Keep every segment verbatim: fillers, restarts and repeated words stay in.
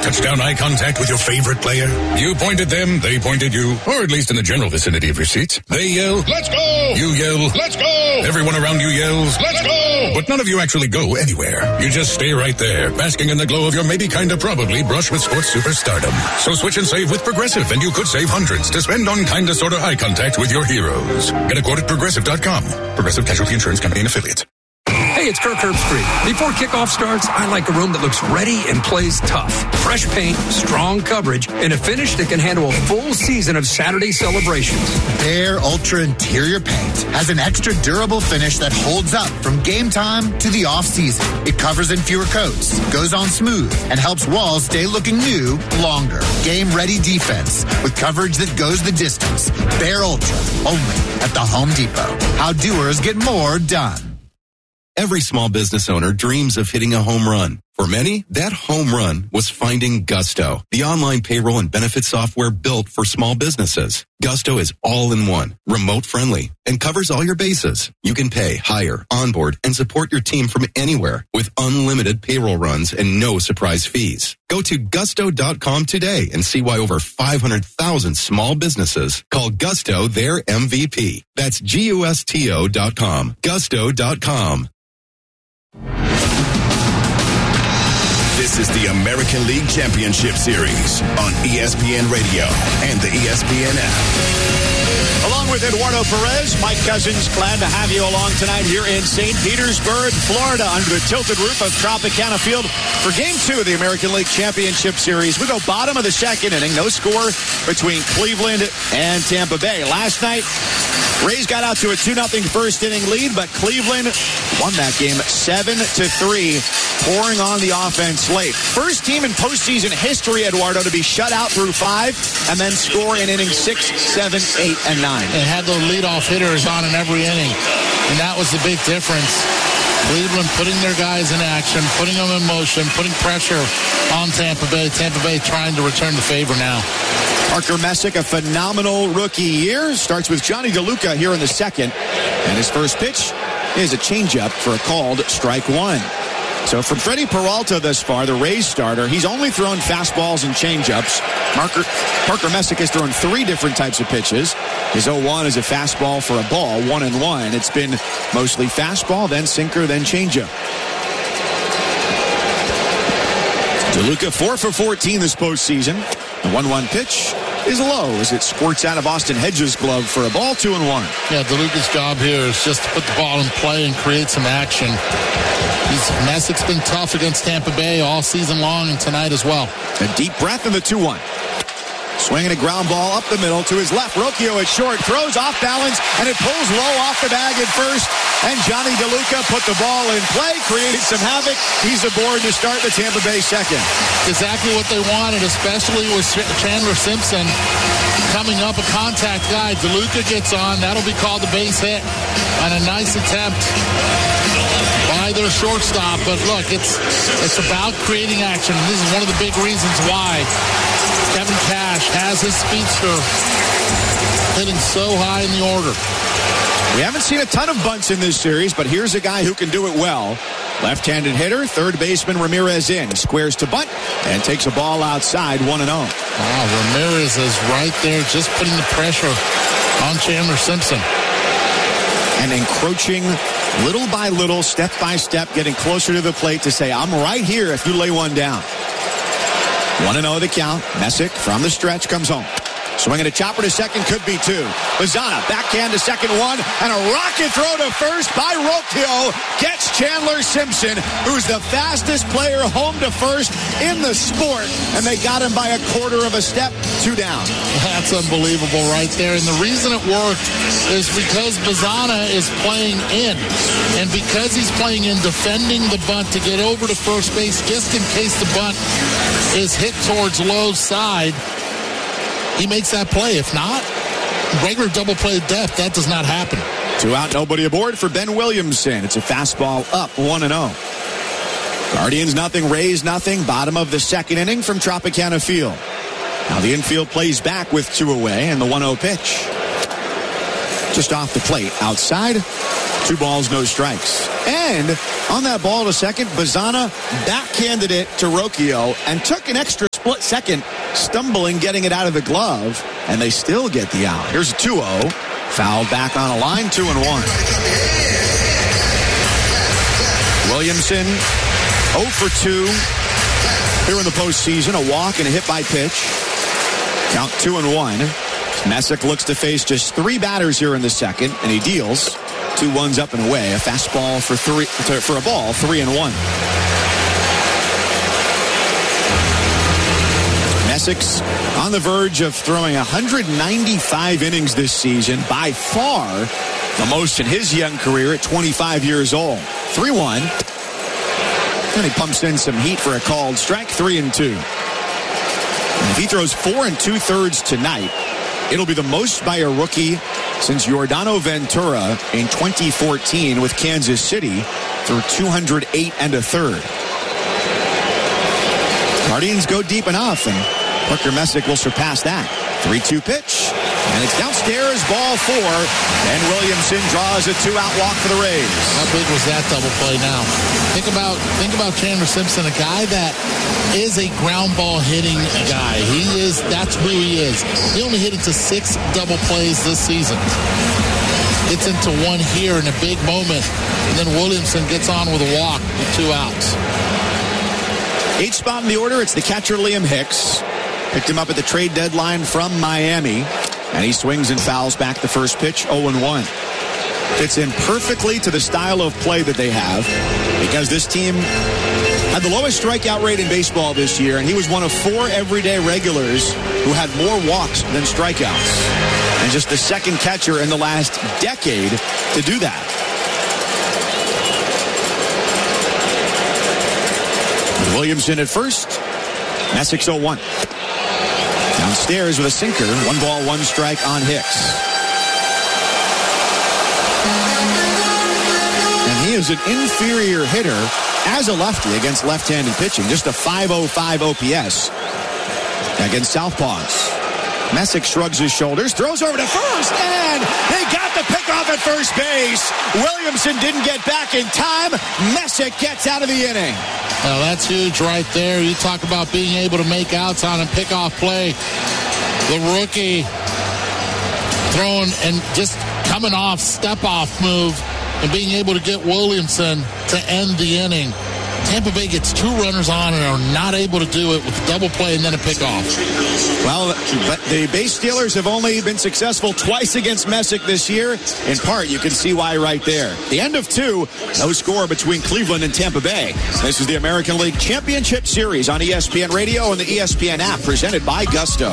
touchdown eye contact with your favorite player? You pointed them, they pointed you, or at least in the general vicinity of your seats. They yell, "Let's go!" You yell, "Let's go!" Everyone around you yells, "Let's go!" But none of you actually go anywhere. You just stay right there, basking in the glow of your maybe kinda probably brush with sports superstardom. So switch and save with Progressive, and you could save hundreds to spend on kinda sorta eye contact with your heroes. Get a quote at Progressive dot com. Progressive Casualty Insurance Company and Affiliates. Hey, it's Kirk Herbstreit. Before kickoff starts, I like a room that looks ready and plays tough. Fresh paint, strong coverage, and a finish that can handle a full season of Saturday celebrations. Behr Ultra Interior Paint has an extra durable finish that holds up from game time to the off-season. It covers in fewer coats, goes on smooth, and helps walls stay looking new longer. Game-ready defense with coverage that goes the distance. Behr Ultra, only at the Home Depot. How doers get more done. Every small business owner dreams of hitting a home run. For many, that home run was finding Gusto, the online payroll and benefit software built for small businesses. Gusto is all-in-one, remote-friendly, and covers all your bases. You can pay, hire, onboard, and support your team from anywhere with unlimited payroll runs and no surprise fees. Go to gusto dot com today and see why over five hundred thousand small businesses call Gusto their M V P. That's G U S T O dot com. Gusto dot com. This is the American League Championship Series on E S P N Radio and the E S P N app. Along with Eduardo Perez, Mike Cousins, glad to have you along tonight here in Saint Petersburg, Florida, under the tilted roof of Tropicana Field for Game two of the American League Championship Series. We go bottom of the second inning, no score between Cleveland and Tampa Bay. Last night, Rays got out to a two nothing first inning lead, but Cleveland won that game seven to three, pouring on the offense late. First team in postseason history, Eduardo, to be shut out through five and then score in innings six, seven, eight, and nine. And had those leadoff hitters on in every inning, and that was the big difference. Cleveland putting their guys in action, putting them in motion, putting pressure on Tampa Bay. Tampa Bay trying to return the favor now. Parker Messick, a phenomenal rookie year. Starts with Johnny DeLuca here in the second. And his first pitch is a changeup for a called strike one. So from Freddie Peralta thus far, the Rays starter, he's only thrown fastballs and changeups. Marker, Parker Messick has thrown three different types of pitches. His oh one is a fastball for a ball, one and one. It's been mostly fastball, then sinker, then changeup. DeLuca four for fourteen this postseason. The one one pitch is low as it squirts out of Austin Hedges' glove for a ball, two and one. Yeah, DeLuca's job here is just to put the ball in play and create some action. He's, Messick's been tough against Tampa Bay all season long and tonight as well. A deep breath in the two one. Swinging a ground ball up the middle to his left. Rocchio at short, throws off balance, and it pulls low off the bag at first. And Johnny DeLuca put the ball in play, created some havoc. He's aboard to start the Tampa Bay second. Exactly what they wanted, especially with Chandler Simpson coming up, a contact guy. DeLuca gets on. That'll be called a base hit on a nice attempt by their shortstop. But look, it's it's about creating action. And this is one of the big reasons why Kevin Cash has his speedster hitting so high in the order. We haven't seen a ton of bunts in this series, but here's a guy who can do it well. Left-handed hitter, third baseman Ramirez in. Squares to bunt and takes a ball outside, one and oh. Wow, Ramirez is right there just putting the pressure on Chandler Simpson. And encroaching little by little, step by step, getting closer to the plate to say, I'm right here if you lay one down. one and oh the count. Messick from the stretch comes home. Swinging a chopper to second, could be two. Bazzana, backhand to second one, and a rocket throw to first by Rocchio gets Chandler Simpson, who's the fastest player home to first in the sport, and they got him by a quarter of a step, two down. That's unbelievable right there, and the reason it worked is because Bazzana is playing in, and because he's playing in, defending the bunt to get over to first base, just in case the bunt is hit towards low side. He makes that play. If not, regular double play depth, that does not happen. Two out, nobody aboard for Ben Williamson. It's a fastball up, one and oh. Guardians nothing, Rays nothing. Bottom of the second inning from Tropicana Field. Now the infield plays back with two away, and the one oh pitch. Just off the plate, outside. Two balls, no strikes. And on that ball to second, Bazzana backhanded it to Rocchio and took an extra split second, stumbling, getting it out of the glove, and they still get the out. Here's a two oh. Foul back on a line, two and one. Williamson, oh for two here in the postseason. A walk and a hit by pitch. Count two and one. Messick looks to face just three batters here in the second, and he deals two ones up and away. A fastball for three for a ball, three and one. Messick's on the verge of throwing one hundred ninety-five innings this season, by far the most in his young career at twenty-five years old. three one. And he pumps in some heat for a called strike, three and two. And if he throws four and two thirds tonight, it'll be the most by a rookie since Yordano Ventura in twenty fourteen with Kansas City through two hundred eight and a third. Guardians go deep enough, and Parker Messick will surpass that. three two pitch, and it's downstairs, ball four, and Williamson draws a two-out walk for the Rays. How big was that double play now? Think about think about Chandler Simpson, a guy that is a ground ball hitting guy. He is, that's who he is. He only hit into six double plays this season. Gets into one here in a big moment, and then Williamson gets on with a walk with two outs. Eighth spot in the order, it's the catcher Liam Hicks. Picked him up at the trade deadline from Miami, and he swings and fouls back the first pitch, oh and one. Fits in perfectly to the style of play that they have, because this team had the lowest strikeout rate in baseball this year, and he was one of four everyday regulars who had more walks than strikeouts. And just the second catcher in the last decade to do that. Williamson at first. Messick's oh one. Downstairs with a sinker. One ball, one strike on Hicks. And he is an inferior hitter as a lefty against left-handed pitching. Just a five oh five O P S against southpaws. Messick shrugs his shoulders, throws over to first, and they got the pickoff at first base. Williamson didn't get back in time. Messick gets out of the inning. Well, that's huge right there. You talk about being able to make outs on a pickoff play. The rookie throwing and just coming off, step-off move, and being able to get Williamson to end the inning. Tampa Bay gets two runners on and are not able to do it with a double play and then a pickoff. Well, but the base stealers have only been successful twice against Messick this year. In part, you can see why right there. The end of two, no score between Cleveland and Tampa Bay. This is the American League Championship Series on E S P N Radio and the E S P N app, presented by Gusto.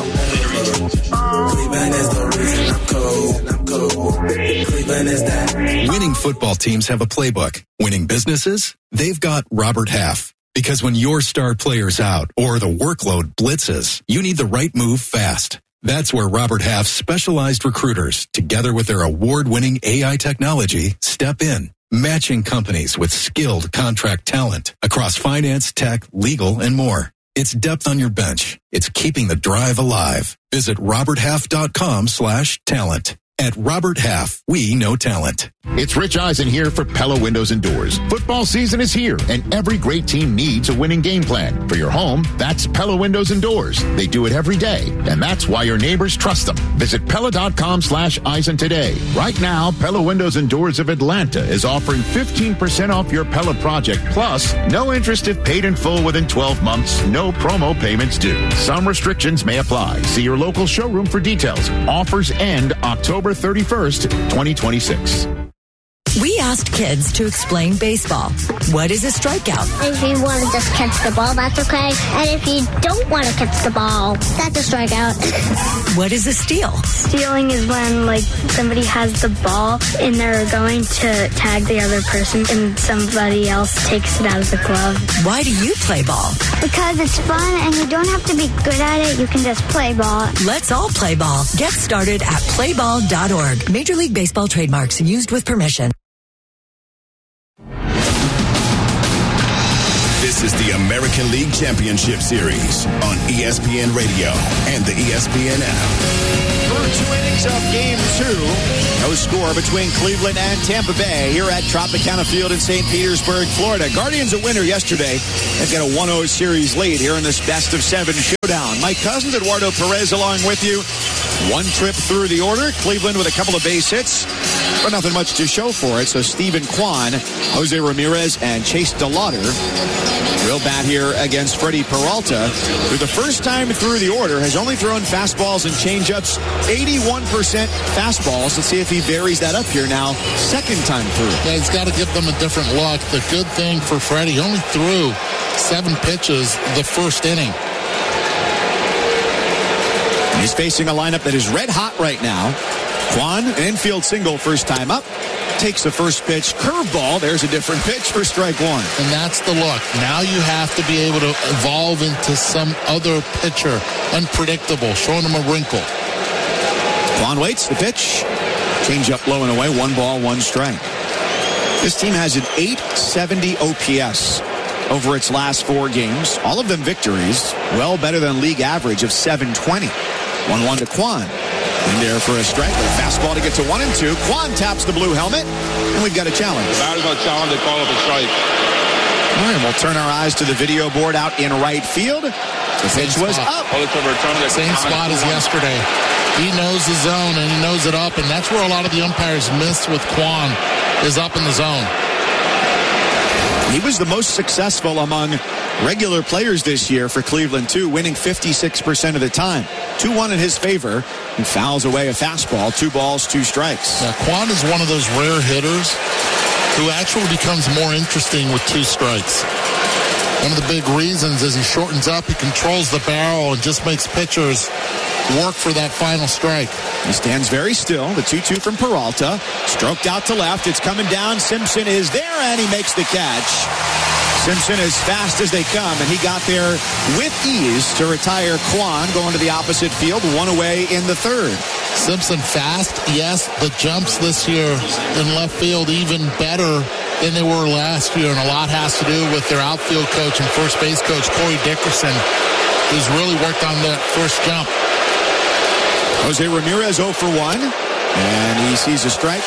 Winning football teams have a playbook. Winning businesses, they've got Robert Half. Because when your star player's out or the workload blitzes, you need the right move fast. That's where Robert Half's specialized recruiters, together with their award-winning A I technology, step in, matching companies with skilled contract talent across finance, tech, legal, and more. It's depth on your bench. It's keeping the drive alive. Visit roberthalf.com slash talent. At Robert Half, we know talent. It's Rich Eisen here for Pella Windows and Doors. Football season is here, and every great team needs a winning game plan. For your home, that's Pella Windows and Doors. They do it every day, and that's why your neighbors trust them. Visit Pella.com slash Eisen today. Right now, Pella Windows and Doors of Atlanta is offering fifteen percent off your Pella project, plus no interest if paid in full within twelve months, no promo payments due. Some restrictions may apply. See your local showroom for details. Offers end October thirty-first, twenty twenty-six. We asked kids to explain baseball. What is a strikeout? If you want to just catch the ball, that's okay. And if you don't want to catch the ball, that's a strikeout. What is a steal? Stealing is when, like, somebody has the ball and they're going to tag the other person and somebody else takes it out of the glove. Why do you play ball? Because it's fun and you don't have to be good at it. You can just play ball. Let's all play ball. Get started at play ball dot org. Major League Baseball trademarks used with permission. This This is the American League Championship Series on E S P N Radio and the E S P N app. For two innings of game two, no score between Cleveland and Tampa Bay here at Tropicana Field in Saint Petersburg, Florida. Guardians a winner yesterday. They've got a one oh series lead here in this best of seven showdown. Mike Cousins, Eduardo Perez along with you. One trip through the order. Cleveland with a couple of base hits, but nothing much to show for it. So Stephen Kwan, Jose Ramirez, and Chase DeLauder real bat here against Freddie Peralta, who the first time through the order has only thrown fastballs and changeups, eighty-one percent fastballs. Let's see if he varies that up here now, second time through. Yeah, he's got to give them a different look. The good thing for Freddie, he only threw seven pitches the first inning. He's facing a lineup that is red hot right now. Kwan, an infield single first time up. Takes the first pitch. Curveball. There's a different pitch for strike one. And that's the look. Now you have to be able to evolve into some other pitcher. Unpredictable. Showing him a wrinkle. Kwan waits the pitch. Change up low and away. One ball, one strike. This team has an eight seventy O P S over its last four games. All of them victories. Well better than league average of seven twenty. one one to Kwan. In there for a strike. With a fastball to get to one and two. Kwan taps the blue helmet. And we've got a challenge. Batter's going to challenge. They call up a strike. All right, we'll turn our eyes to the video board out in right field. The pitch was up. Same spot as yesterday. He knows the zone and he knows it up. And that's where a lot of the umpires miss with Kwan, is up in the zone. He was the most successful among regular players this year for Cleveland, too, winning fifty-six percent of the time. two one in his favor. He fouls away a fastball. Two balls, two strikes. Now, Kwan is one of those rare hitters who actually becomes more interesting with two strikes. One of the big reasons is he shortens up, he controls the barrel, and just makes pitchers work for that final strike. He stands very still. The two two from Peralta. Stroked out to left. It's coming down. Simpson is there, and he makes the catch. Simpson as fast as they come, and he got there with ease to retire Kwan, going to the opposite field, one away in the third. Simpson fast, yes. The jumps this year in left field even better than they were last year, and a lot has to do with their outfield coach and first base coach, Corey Dickerson, who's really worked on that first jump. Jose Ramirez oh for one, and he sees a strike.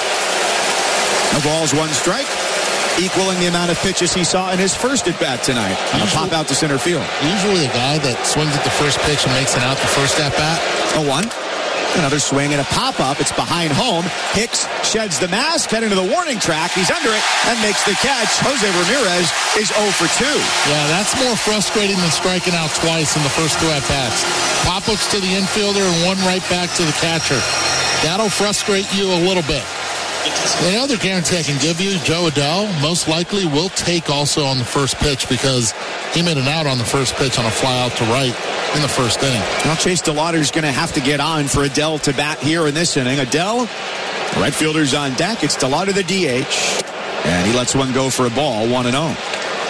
No balls, one strike, equaling the amount of pitches he saw in his first at-bat tonight. On a pop out to center field. Usually a guy that swings at the first pitch and makes it out the first at-bat. oh one. Another swing and a pop-up. It's behind home. Hicks sheds the mask, heading to the warning track. He's under it and makes the catch. Jose Ramirez is oh for two. Yeah, that's more frustrating than striking out twice in the first two at-bats. Pop-ups to the infielder and one right back to the catcher. That'll frustrate you a little bit. The other guarantee I can give you, Joe Adell, most likely will take also on the first pitch because he made an out on the first pitch on a fly out to right in the first inning. Well, Chase DeLauder's going to have to get on for Adell to bat here in this inning. Adell, right fielder's on deck. It's DeLauder the D H, and he lets one go for a ball, one and oh.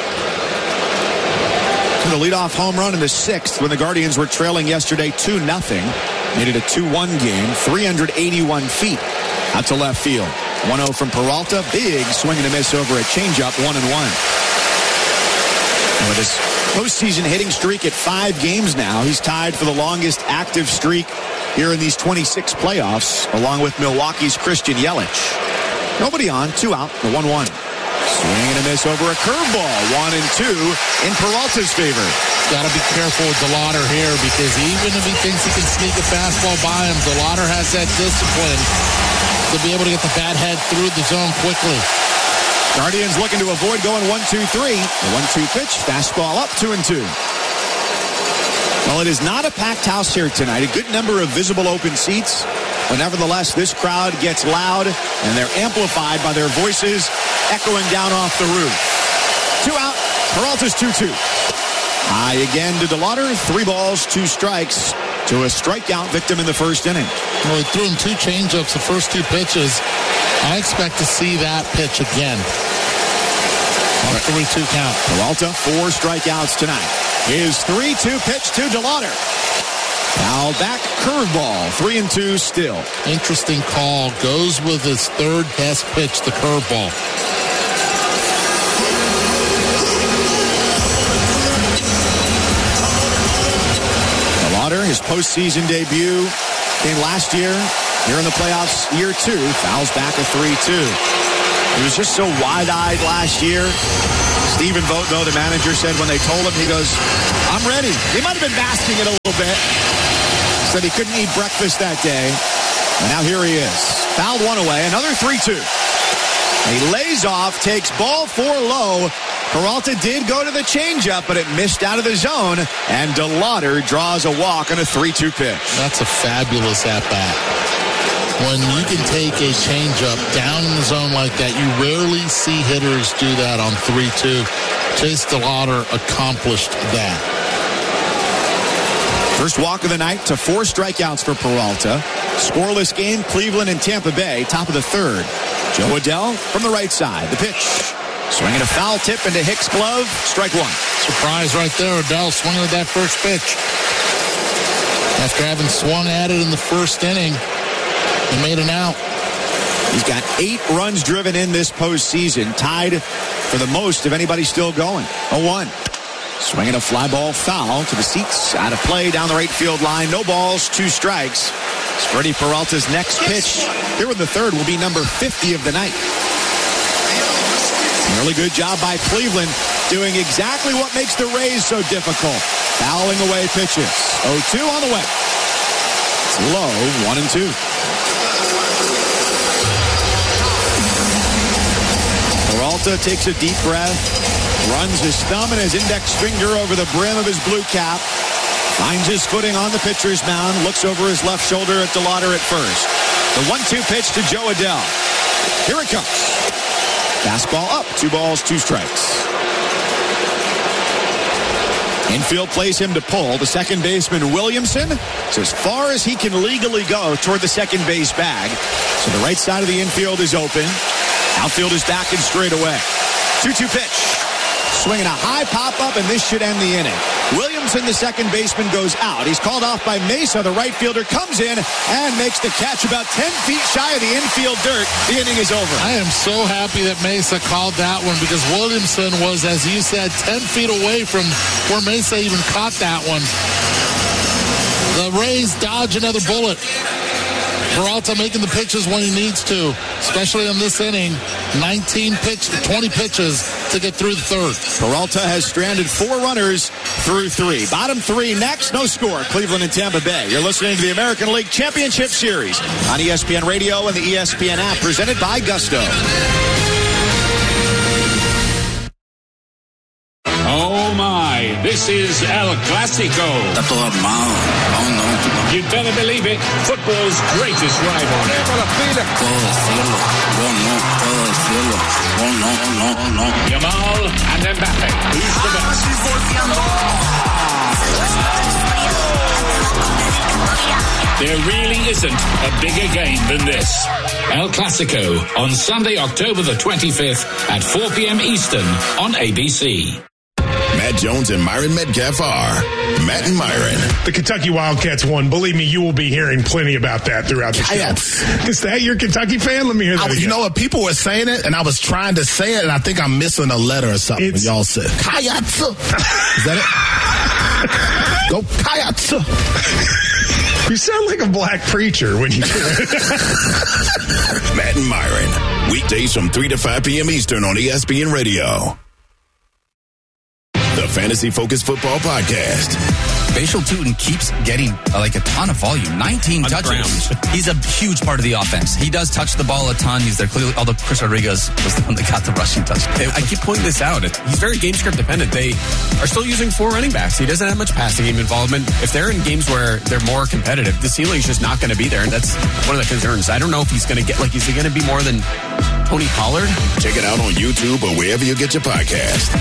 The leadoff home run in the sixth when the Guardians were trailing yesterday two nothing. Made it a two one game, three hundred eighty-one feet out to left field. one oh from Peralta. Big swing and a miss over a changeup, one and one. And with his postseason hitting streak at five games now, he's tied for the longest active streak here in these twenty-six playoffs, along with Milwaukee's Christian Yelich. Nobody on, two out, the one one. Swing and a miss over a curveball, one and two in Peralta's favor. Got to be careful with DeLauder here because even if he thinks he can sneak a fastball by him, DeLauder has that discipline to be able to get the bat head through the zone quickly. Guardians looking to avoid going one two three. The one two pitch, fastball up, two and two. Well, it is not a packed house here tonight. A good number of visible open seats. But nevertheless, this crowd gets loud, and they're amplified by their voices echoing down off the roof. Two out, Peralta's two two. High again to DeLauder, three balls, two strikes to a strikeout victim in the first inning. Well, he threw him two changeups the first two pitches. I expect to see that pitch again. On a three two count. Peralta, four strikeouts tonight. His three two pitch to DeLauder. Foul back, curveball, three and two still. Interesting call. Goes with his third best pitch, the curveball. DeLauder, his postseason debut came last year. Here in the playoffs, year two, fouls back a three two. He was just so wide-eyed last year. Stephen Vogt, though, the manager, said when they told him, he goes, I'm ready. He might have been masking it a little bit. Said he couldn't eat breakfast that day. And now here he is. Fouled one away. Another three two. He lays off, takes ball four low. Peralta did go to the changeup, but it missed out of the zone. And DeLauder draws a walk on a three two pitch. That's a fabulous at-bat. When you can take a changeup down in the zone like that, you rarely see hitters do that on three two. Chase DeLauder accomplished that. First walk of the night to four strikeouts for Peralta. Scoreless game, Cleveland and Tampa Bay, top of the third. Joe Adell from the right side. The pitch. Swinging a foul tip into Hicks' glove. Strike one. Surprise right there. Adell swinging at that first pitch. After having swung at it in the first inning, he made an out. He's got eight runs driven in this postseason, tied for the most of anybody still going. oh one. Swinging a fly ball foul to the seats. Out of play down the right field line. No balls, two strikes. It's Freddie Peralta's next pitch here in the third will be number fifty of the night. Really good job by Cleveland doing exactly what makes the Rays so difficult. Fouling away pitches. oh two on the way. It's low, one and two. Peralta takes a deep breath, runs his thumb and his index finger over the brim of his blue cap, finds his footing on the pitcher's mound, looks over his left shoulder at DeLauder at first. The one two pitch to Joe Adell. Here it comes. Fastball up, two balls, two strikes. Infield plays him to pull. The second baseman, Williamson, is as far as he can legally go toward the second base bag. So the right side of the infield is open. Outfield is back and straight away. two two pitch. Swinging a high pop-up, and this should end the inning. Williamson, the second baseman, goes out. He's called off by Mesa. The right fielder comes in and makes the catch about ten feet shy of the infield dirt. The inning is over. I am so happy that Mesa called that one because Williamson was, as you said, ten feet away from where Mesa even caught that one. The Rays dodge another bullet. Peralta making the pitches when he needs to, especially in this inning. nineteen pitch, twenty pitches to get through the third. Peralta has stranded four runners through three. Bottom three next, no score. Cleveland and Tampa Bay. You're listening to the American League Championship Series on E S P N Radio and the E S P N app, presented by Gusto. Oh my, this is El Clasico. You'd better believe it, football's greatest rival. Yamal and Mbappe. Who's the best? There really isn't a bigger game than this. El Clasico on Sunday, October the twenty-fifth at four p.m. Eastern on A B C. Matt Jones and Myron Metcalf are Matt and Myron. The Kentucky Wildcats won. Believe me, you will be hearing plenty about that throughout the show. Is that your Kentucky fan? Let me hear that I, again. You know what? People were saying it, and I was trying to say it, and I think I'm missing a letter or something. It's, when y'all said Kayatsu. Is that it? Go Kayatsu. You sound like a black preacher when you do it. Matt and Myron. Weekdays from three to five p.m. Eastern on E S P N Radio. The Fantasy Focus Football Podcast. Bashal Tutin keeps getting uh, like a ton of volume. nineteen on touches. He's a huge part of the offense. He does touch the ball a ton. He's there clearly, although Chris Rodriguez was the one that got the rushing touch. I keep pointing this out. He's very game script dependent. They are still using four running backs. He doesn't have much passing game involvement. If they're in games where they're more competitive, the ceiling's just not going to be there. And that's one of the concerns. I don't know if he's going to get, like, is he going to be more than Tony Pollard? Check it out on YouTube or wherever you get your podcast.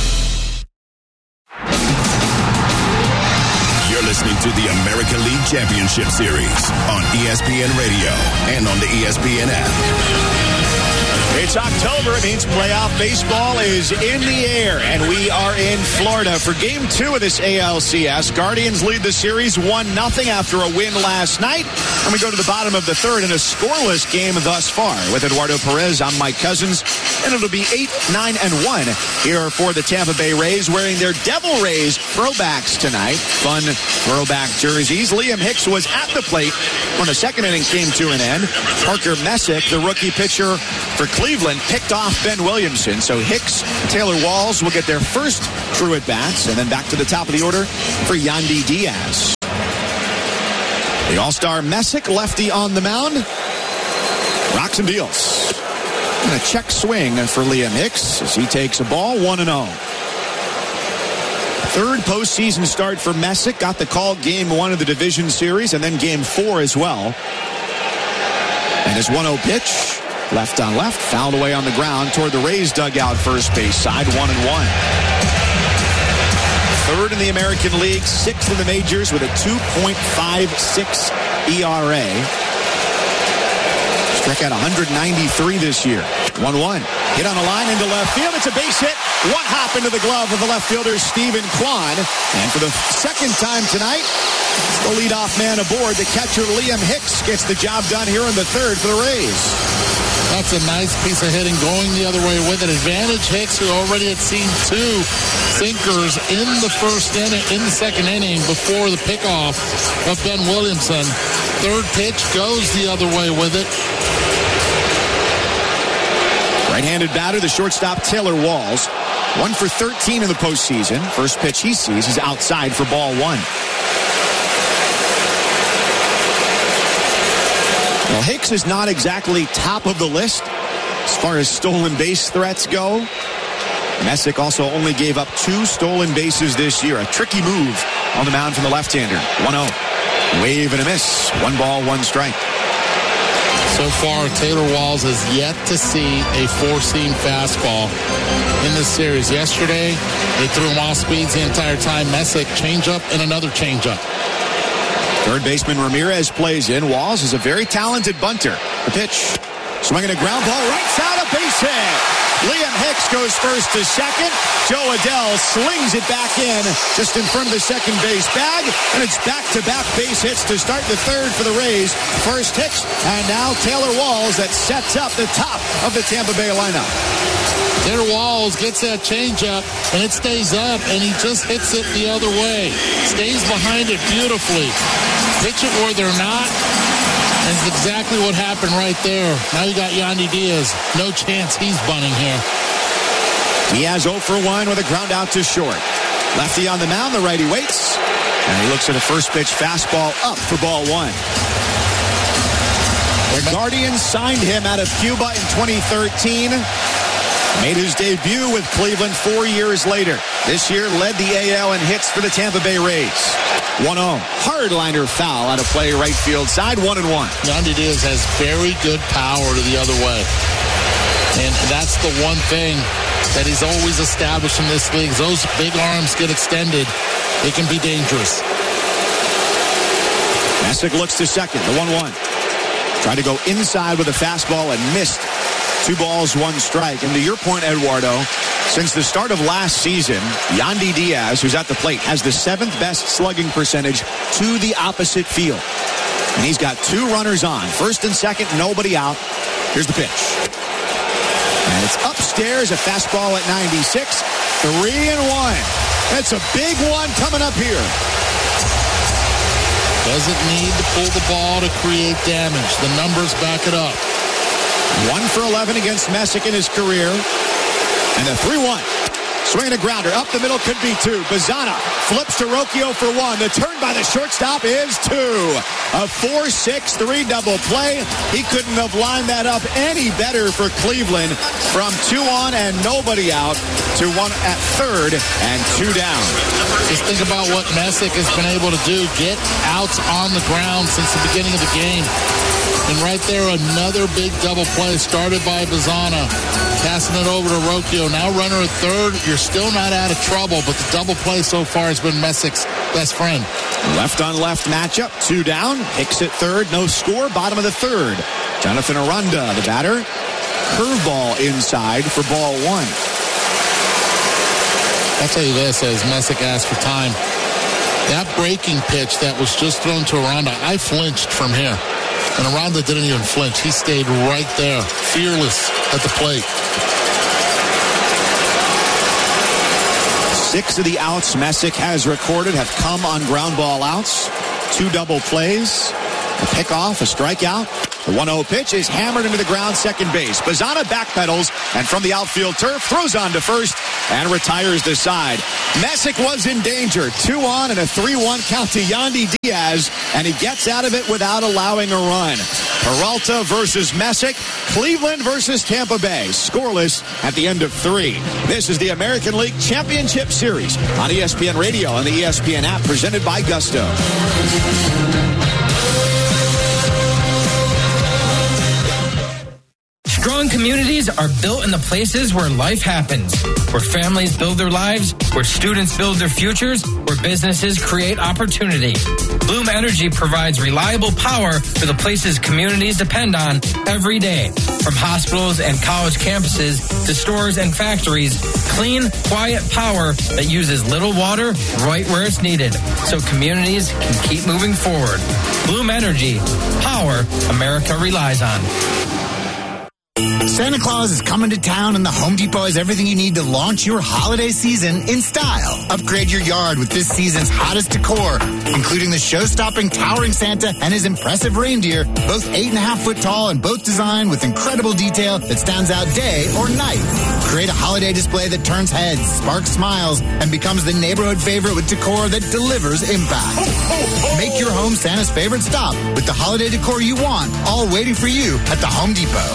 Listening to the American League Championship Series on E S P N Radio and on the E S P N app. It's October. It means playoff baseball is in the air, and we are in Florida for game two of this A L C S. Guardians lead the series one nothing after a win last night. And we go to the bottom of the third in a scoreless game thus far. With Eduardo Perez, I'm Mike Cousins, and it'll be eight, nine, and one here for the Tampa Bay Rays, wearing their Devil Rays throwbacks tonight. Fun Throwback jerseys. Liam Hicks was at the plate when the second inning came to an end. Parker Messick, the rookie pitcher for Cleveland, picked off Ben Williamson. So Hicks, Taylor Walls will get their first true at-bats. And then back to the top of the order for Yandy Diaz. The All-Star Messick, lefty on the mound. Rocks and deals. And a check swing for Liam Hicks as he takes a ball, one and oh. Third postseason start for Messick. Got the call game one of the division series and then game four as well. And his one oh pitch, left on left, fouled away on the ground toward the Rays dugout first base side, one and one. Third in the American League, sixth in the majors with a two point five six E R A. Struck out one ninety-three this year. one one. Hit on a line into left field. It's a base hit. One hop into the glove of the left fielder, Stephen Kwan. And for the second time tonight, it's the leadoff man aboard. The catcher, Liam Hicks, gets the job done here in the third for the Rays. That's a nice piece of hitting going the other way with it. Advantage Hicks, who already had seen two sinkers in the first inning, in the second inning before the pickoff of Ben Williamson. Third pitch goes the other way with it. Right-handed batter, the shortstop, Taylor Walls. One for thirteen in the postseason. First pitch he sees is outside for ball one. Well, Hicks is not exactly top of the list as far as stolen base threats go. Messick also only gave up two stolen bases this year. A tricky move on the mound from the left-hander. one oh. Wave and a miss. One ball, one strike. So far, Taylor Walls has yet to see a four-seam fastball in this series. Yesterday, they threw him off speeds the entire time. Messick, changeup and another changeup. Third baseman Ramirez plays in. Walls is a very talented bunter. The pitch. Swinging a ground ball. Right side, a base hit. Liam Hicks goes first to second. Joe Adell slings it back in just in front of the second base bag. And it's back-to-back base hits to start the third for the Rays. First Hicks, and now Taylor Walls that sets up the top of the Tampa Bay lineup. Taylor Walls gets that changeup, and it stays up, and he just hits it the other way. Stays behind it beautifully. Pitch it where they're not. And it's exactly what happened right there. Now you got Yandy Diaz. No chance he's bunting here. Diaz oh for one with a ground out to short. Lefty on the mound, the righty waits. And he looks at a first pitch fastball up for ball one. The Guardians signed him out of Cuba in twenty thirteen. Made his debut with Cleveland four years later. This year led the A L in hits for the Tampa Bay Rays. one oh. Hardliner foul out of play right field side, one and one. Yandy Diaz has very good power to the other way. And that's the one thing that he's always established in this league. Those big arms get extended. It can be dangerous. Messick looks to second, the one one. Tried to go inside with a fastball and missed. Two balls, one strike. And to your point, Eduardo, since the start of last season, Yandy Diaz, who's at the plate, has the seventh best slugging percentage to the opposite field. And he's got two runners on. First and second, nobody out. Here's the pitch. And it's upstairs, a fastball at ninety-six. Three and one. That's a big one coming up here. Doesn't need to pull the ball to create damage. The numbers back it up. One for eleven against Messick in his career. And the three one. Swinging a grounder. Up the middle, could be two. Bazana flips to Rocchio for one. The turn by the shortstop is two. A four six three double play. He couldn't have lined that up any better for Cleveland. From two on and nobody out to one at third and two down. Just think about what Messick has been able to do. Get outs on the ground since the beginning of the game. And right there, another big double play started by Bazana. Passing it over to Rocchio. Now runner at third. You're still not out of trouble, but the double play so far has been Messick's best friend. Left on left matchup. Two down. Hicks at third. No score. Bottom of the third. Jonathan Aranda, the batter. Curveball inside for ball one. I'll tell you this, as Messick asked for time. That breaking pitch that was just thrown to Aranda, I flinched from here. And Aranda didn't even flinch. He stayed right there, fearless at the plate. Six of the outs Messick has recorded have come on ground ball outs. Two double plays, a pickoff, a strikeout. The one oh pitch is hammered into the ground, second base. Bazzana backpedals and from the outfield turf throws on to first and retires the side. Messick was in danger. Two on and a three one count to Yandy Diaz, and he gets out of it without allowing a run. Peralta versus Messick. Cleveland versus Tampa Bay. Scoreless at the end of three. This is the American League Championship Series on E S P N Radio and the E S P N app, presented by Gusto. Strong communities are built in the places where life happens, where families build their lives, where students build their futures, where businesses create opportunity. Bloom Energy provides reliable power for the places communities depend on every day. From hospitals and college campuses to stores and factories, clean, quiet power that uses little water right where it's needed, so communities can keep moving forward. Bloom Energy, power America relies on. Santa Claus is coming to town, and the Home Depot has everything you need to launch your holiday season in style. Upgrade your yard with this season's hottest decor, including the show-stopping towering Santa and his impressive reindeer, both eight and a half foot tall and both designed with incredible detail that stands out day or night. Create a holiday display that turns heads, sparks smiles, and becomes the neighborhood favorite with decor that delivers impact. Make your home Santa's favorite stop with the holiday decor you want, all waiting for you at the Home Depot.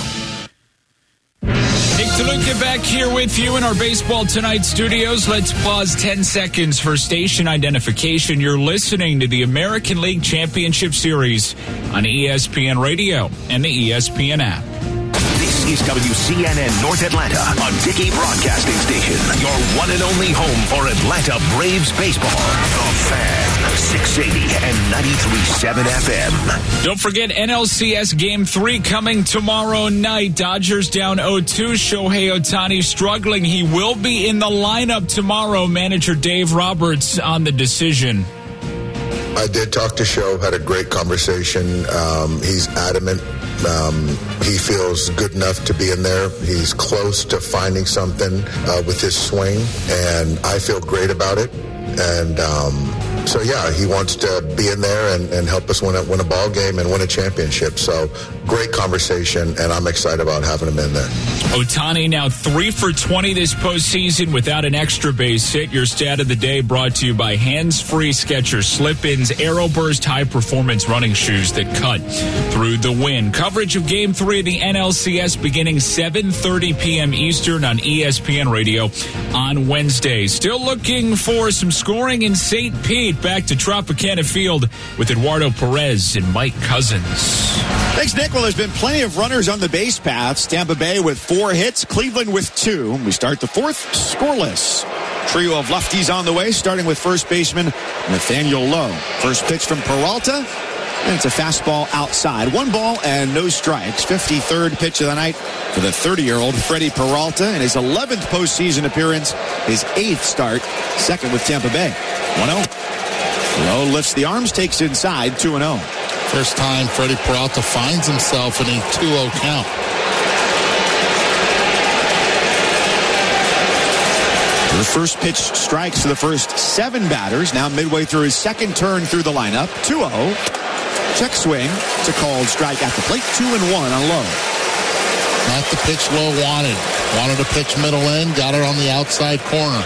Nick DeLuca back here with you in our Baseball Tonight studios. Let's pause ten seconds for station identification. You're listening to the American League Championship Series on E S P N Radio and the E S P N app. This is W C N N North Atlanta, a Dickey Broadcasting Station. Your one and only home for Atlanta Braves baseball. The Fan, six eighty and ninety-three point seven F M. Don't forget N L C S Game three coming tomorrow night. Dodgers down oh two. Shohei Ohtani struggling. He will be in the lineup tomorrow. Manager Dave Roberts on the decision. I did talk to Show, had a great conversation. Um, he's adamant. Um, he feels good enough to be in there. He's close to finding something uh, with his swing, and I feel great about it. And um, so, yeah, he wants to be in there and, and help us win a, win a ball game and win a championship. So, great conversation, and I'm excited about having him in there. Ohtani now three for twenty this postseason without an extra base hit. Your stat of the day brought to you by Hands-Free Skechers Slip-Ins Aeroburst high-performance running shoes that cut through the wind. Coverage of Game three of the N L C S beginning seven thirty p.m. Eastern on E S P N Radio on Wednesday. Still looking for some scoring in Saint Pete. Back to Tropicana Field with Eduardo Perez and Mike Cousins. Thanks, Nick. Well, there's been plenty of runners on the base paths. Tampa Bay with four hits, Cleveland with two. We start the fourth, scoreless. Trio of lefties on the way, starting with first baseman Nathaniel Lowe. First pitch from Peralta, and it's a fastball outside. One ball and no strikes. fifty-third pitch of the night for the thirty-year-old Freddie Peralta in his eleventh postseason appearance, his eighth start, second with Tampa Bay. one oh. Lowe lifts the arms, takes inside, two and oh. First time Freddie Peralta finds himself in a two oh count. The first pitch strikes to the first seven batters. Now midway through his second turn through the lineup. two oh. Check swing. It's a called strike at the plate. Two and one on Lowe. Not the pitch Lowe wanted. Wanted to pitch middle in. Got it on the outside corner.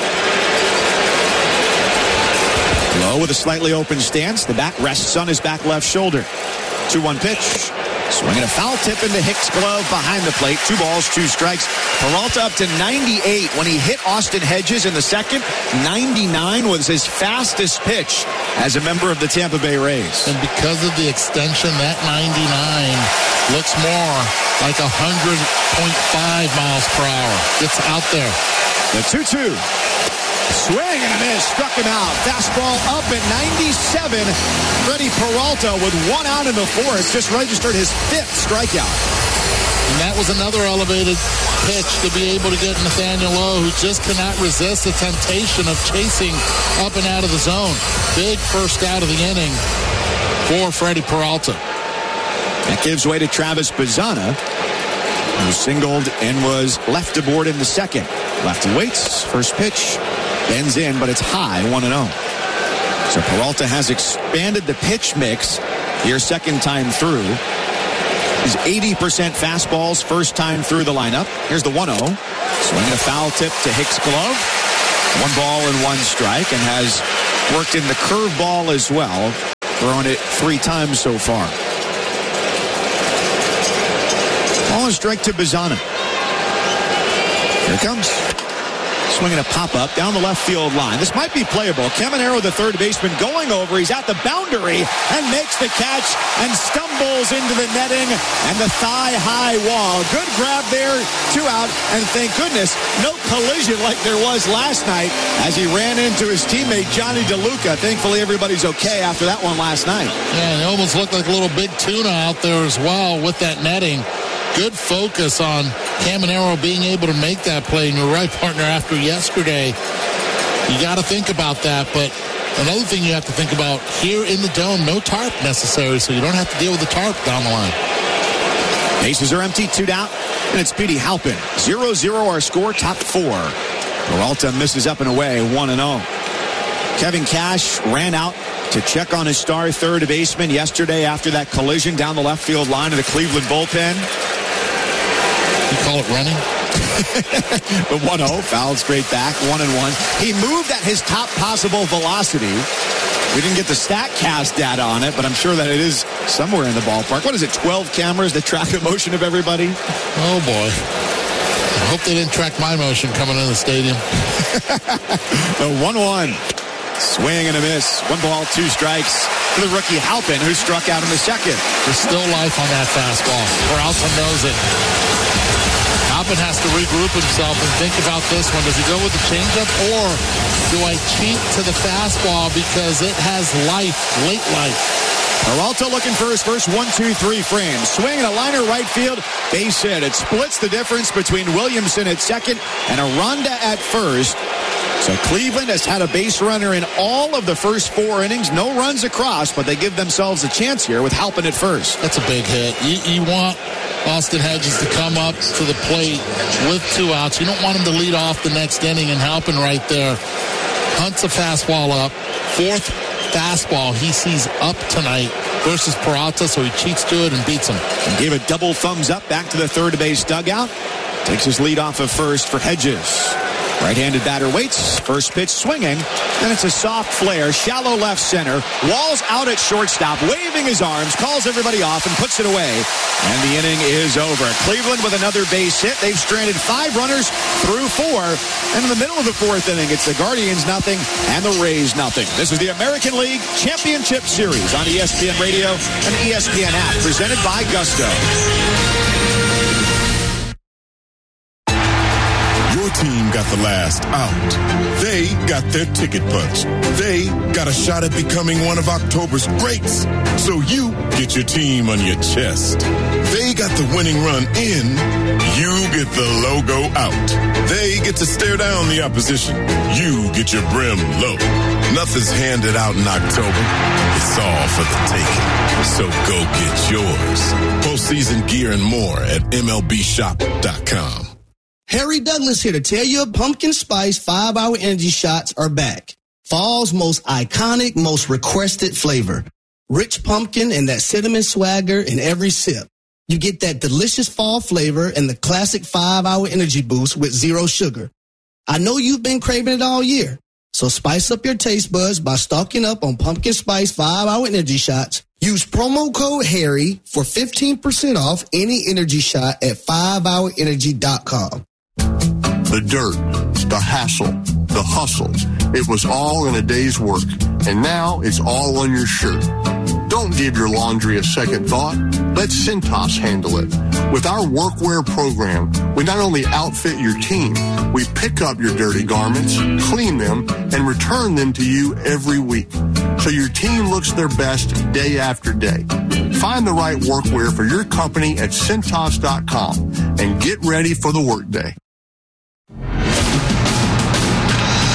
Lowe with a slightly open stance. The bat rests on his back left shoulder. two one pitch. Swinging a foul tip into Hicks' glove behind the plate. Two balls, two strikes. Peralta up to ninety-eight when he hit Austin Hedges in the second. ninety-nine was his fastest pitch as a member of the Tampa Bay Rays. And because of the extension, that ninety-nine looks more like one hundred point five miles per hour. It's out there. The two two. Swing and a miss. Struck him out. Fastball up at ninety-seven. Freddie Peralta with one out in the fourth just registered his fifth strikeout. And that was another elevated pitch to be able to get Nathaniel Lowe, who just cannot resist the temptation of chasing up and out of the zone. Big first out of the inning for Freddie Peralta. That gives way to Travis Bazzana, who singled and was left aboard in the second. Lefty waits. First pitch. Bends in, but it's high, one and oh. So Peralta has expanded the pitch mix here second time through. He's eighty percent fastballs first time through the lineup. Here's the one oh. Swinging a foul tip to Hicks' glove. One ball and one strike, and has worked in the curveball as well. Throwing it three times so far. Ball and strike to Bazzana. Here it comes. Swinging a pop-up down the left field line. This might be playable. Caminero, the third baseman, going over. He's at the boundary and makes the catch and stumbles into the netting and the thigh-high wall. Good grab there, two out, and thank goodness, no collision like there was last night as he ran into his teammate, Johnny DeLuca. Thankfully, everybody's okay after that one last night. Yeah, it almost looked like a little big tuna out there as well with that netting. Good focus on Caminero being able to make that play. And you're right, partner, after yesterday, you got to think about that. But another thing you have to think about, here in the dome, no tarp necessary, so you don't have to deal with the tarp down the line. Bases are empty, two down, and it's Petey Halpin. zero zero our score, top four. Peralta misses up and away, one and oh. Kevin Cash ran out to check on his star third baseman yesterday after that collision down the left field line of the Cleveland bullpen. You call it running? The one oh, fouled straight back, one and one. He moved at his top possible velocity. We didn't get the StatCast data on it, but I'm sure that it is somewhere in the ballpark. What is it, twelve cameras that track the motion of everybody? Oh, boy. I hope they didn't track my motion coming in the stadium. The one one. Swing and a miss. One ball, two strikes for the rookie Halpin, who struck out in the second. There's still life on that fastball. Peralta knows it. Halpin has to regroup himself and think about this one. Does he go with the changeup, or do I cheat to the fastball because it has life, late life? Peralta looking for his first one, two, three frame. Swing and a liner right field. Base hit. It splits the difference between Williamson at second and Aranda at first. So Cleveland has had a base runner in all of the first four innings. No runs across, but they give themselves a chance here with Halpin at first. That's a big hit. You, you want Austin Hedges to come up to the plate with two outs. You don't want him to lead off the next inning, and Halpin right there hunts a fastball up. Fourth fastball he sees up tonight versus Peralta, so he cheats to it and beats him. And gave a double thumbs up back to the third base dugout. Takes his lead off of first for Hedges. Right-handed batter waits. First pitch swinging. Then it's a soft flare. Shallow left center. Walls out at shortstop. Waving his arms. Calls everybody off and puts it away. And the inning is over. Cleveland with another base hit. They've stranded five runners through four. And in the middle of the fourth inning, it's the Guardians nothing and the Rays nothing. This is the American League Championship Series on E S P N Radio and E S P N app. Presented by Gusto. Team got the last out. They got their ticket punched. They got a shot at becoming one of October's greats. So you get your team on your chest. They got the winning run in. You get the logo out. They get to stare down the opposition. You get your brim low. Nothing's handed out in October. It's all for the taking. So go get yours. Postseason gear and more at M L B shop dot com. Harry Douglas here to tell you pumpkin spice five hour energy shots are back. Fall's most iconic, most requested flavor. Rich pumpkin and that cinnamon swagger in every sip. You get that delicious fall flavor and the classic five hour energy boost with zero sugar. I know you've been craving it all year, so spice up your taste buds by stocking up on pumpkin spice five hour energy shots. Use promo code Harry for fifteen percent off any energy shot at five hour energy dot com. The dirt, the hassle, the hustle. It was all in a day's work, and now it's all on your shirt. Don't give your laundry a second thought. Let Cintas handle it. With our workwear program, we not only outfit your team, we pick up your dirty garments, clean them, and return them to you every week, so your team looks their best day after day. Find the right workwear for your company at Cintas dot com and get ready for the workday.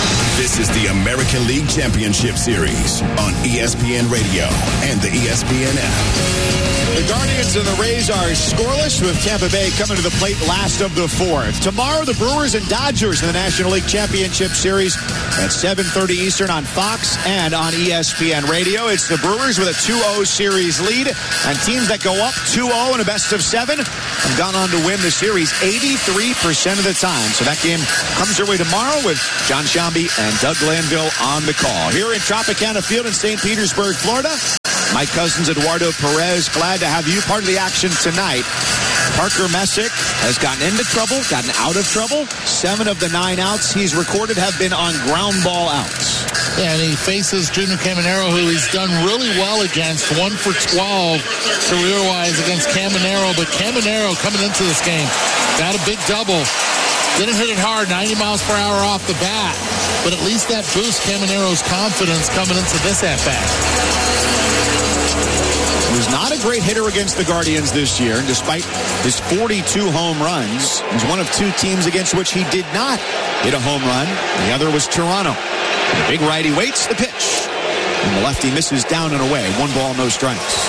This is the American League Championship Series on E S P N Radio and the E S P N app. The Guardians and the Rays are scoreless, with Tampa Bay coming to the plate last of the fourth. Tomorrow, the Brewers and Dodgers in the National League Championship Series at seven thirty Eastern on Fox and on E S P N Radio. It's the Brewers with a two oh series lead, and teams that go up two oh in a best of seven have gone on to win the series eighty-three percent of the time. So that game comes your way tomorrow with John Shambi and Doug Glanville on the call. Here in Tropicana Field in Saint Petersburg, Florida, Mike Cousins, Eduardo Perez, glad to have you part of the action tonight. Parker Messick has gotten into trouble, gotten out of trouble. Seven of the nine outs he's recorded have been on ground ball outs. Yeah, and he faces Junior Caminero, who he's done really well against. One for twelve career-wise against Caminero. But Caminero coming into this game got a big double. Didn't hit it hard, ninety miles per hour off the bat. But at least that boosts Caminero's confidence coming into this at-bat. He was not a great hitter against the Guardians this year, and despite his forty-two home runs, he's one of two teams against which he did not hit a home run. The other was Toronto. The big righty waits the pitch, and the lefty misses down and away. One ball, no strikes.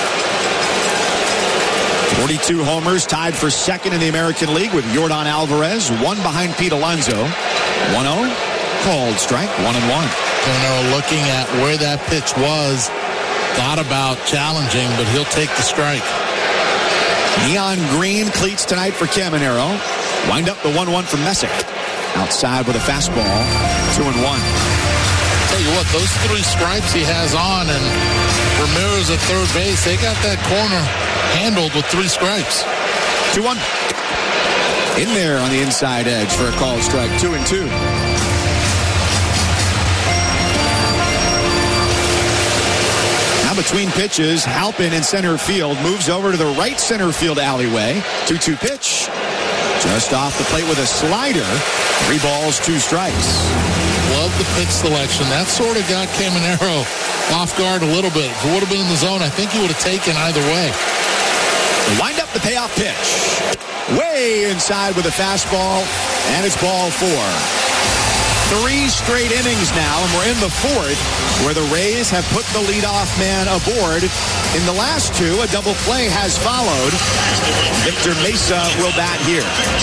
forty-two homers, tied for second in the American League with Yordan Alvarez, one behind Pete Alonso. one oh, called strike, one and one. You know, looking at where that pitch was, thought about challenging, but he'll take the strike. Neon green cleats tonight for Caminero. Wind up the one one from Messick. Outside with a fastball, two and one. Tell you what, those three stripes he has on, and Ramirez at third base, they got that corner handled with three stripes. two one. In there on the inside edge for a called strike, two and two. Between pitches, Halpin in center field moves over to the right center field alleyway. two two pitch. Just off the plate with a slider. Three balls, two strikes. Love the pitch selection. That sort of got Caminero off guard a little bit. If it would have been in the zone, I think he would have taken either way. They wind up the payoff pitch. Way inside with a fastball, and it's ball four. Three straight innings now, and we're in the fourth, where the Rays have put the leadoff man aboard. In the last two, a double play has followed. Victor Mesa will bat here.